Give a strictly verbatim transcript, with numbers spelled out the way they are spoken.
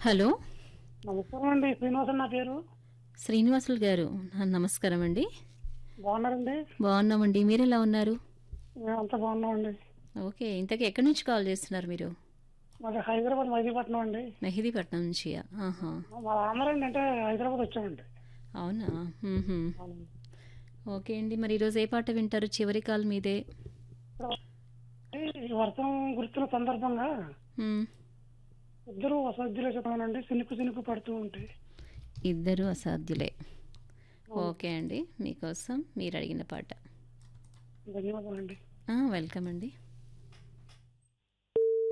Hello. నమస్కారం అండి. శ్రీనివాసన్ నా పేరు. శ్రీనివాసులు గారు, ఆ, నమస్కారం అండి. బాగున్నారండి? బాగున్నామండి. మీరెలా ఉన్నారు? మేమంతా బాగున్నామండి. ఓకే. ఇంతకీ ఎక్కడి నుంచి కాల్ చేస్తున్నారు మీరు? మాది హైదరాబాద్ మహిళపట్నం అండి. మెహదీపట్నం నుంచి. ఆహా. మా ఆంధ్ర అండి, అంటే హైదరాబాద్ వచ్చామండి. అవునా. మ్హూ. అవునండి. ఓకే అండి. మరి ఈరోజు ఏ పాట వింటారు? చివరి కాల్ మీదే. ఈ వర్షం గుర్తున్న సందర్భంగా మ్. ఇద్దరు అసాధ్యులే చెప్తానండి. సినుకు సినుకు పడుతూ ఉంటాయి. ఇద్దరు అసాధ్యులే. అవును. ఓకే అండి, మీకోసం మీరు అడిగిన పాట. ధన్యవాదాలండి. ఆ, వెల్కమ్ అండి.